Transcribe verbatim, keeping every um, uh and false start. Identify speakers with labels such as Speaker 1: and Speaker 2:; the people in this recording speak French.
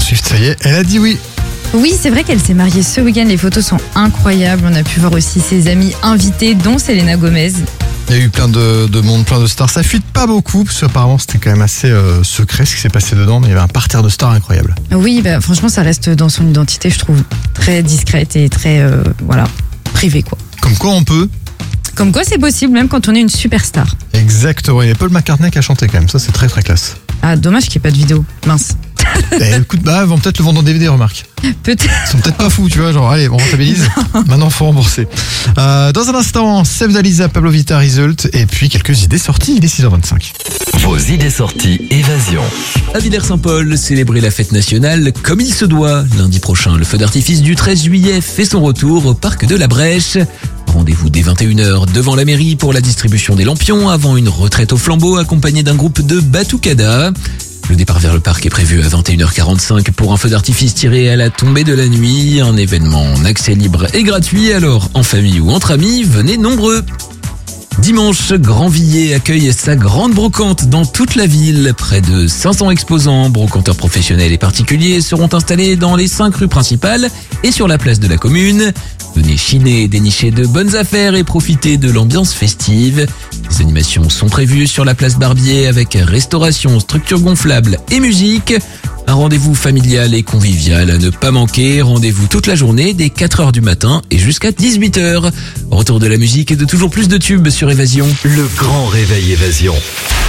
Speaker 1: Swift, ça y est, elle a dit oui.
Speaker 2: Oui, c'est vrai qu'elle s'est mariée ce week-end. Les photos sont incroyables. On a pu voir aussi ses amis invités, dont Selena Gomez.
Speaker 1: Il y a eu plein de, de monde, plein de stars. Ça fuite pas beaucoup, parce qu'apparemment c'était quand même assez euh, secret ce qui s'est passé dedans, mais il y avait un parterre de stars incroyable.
Speaker 2: Oui, bah, franchement, ça reste dans son identité, je trouve, très discrète et très, euh, voilà, privée, quoi.
Speaker 1: Comme quoi on peut.
Speaker 2: Comme quoi c'est possible, même quand on est une superstar.
Speaker 1: Exactement, il y a Paul McCartney qui a chanté quand même, ça c'est très très classe.
Speaker 2: Ah, dommage qu'il n'y ait pas de vidéo, mince.
Speaker 1: Et écoute, bah, ils vont peut-être le vendre en D V D, remarque.
Speaker 2: Peut-être.
Speaker 1: Ils sont peut-être pas fous, tu vois, genre, allez, on rentabilise. Maintenant, faut rembourser. Euh, dans un instant, Seb Dalisa, Pablo Vittar, Result, et puis quelques idées sorties, il est six heures vingt-cinq.
Speaker 3: Vos idées sorties évasion.
Speaker 4: À Villers-Saint-Paul, célébrer la fête nationale comme il se doit. Lundi prochain, le feu d'artifice du treize juillet fait son retour au parc de la Brèche. Rendez-vous dès vingt et une heures devant la mairie pour la distribution des lampions avant une retraite au flambeau accompagnée d'un groupe de batucada. Le départ vers le parc est prévu à vingt et une heures quarante-cinq pour un feu d'artifice tiré à la tombée de la nuit. Un événement en accès libre et gratuit, alors en famille ou entre amis, venez nombreux. Dimanche, Grandvilliers accueille sa grande brocante dans toute la ville. Près de cinq cents exposants, brocanteurs professionnels et particuliers seront installés dans les cinq rues principales et sur la place de la commune. Venez chiner, dénicher de bonnes affaires et profiter de l'ambiance festive. Les animations sont prévues sur la place Barbier avec restauration, structure gonflable et musique. Un rendez-vous familial et convivial à ne pas manquer. Rendez-vous toute la journée dès quatre heures du matin et jusqu'à dix-huit heures. Retour de la musique et de toujours plus de tubes sur Évasion.
Speaker 3: Le grand réveil Évasion.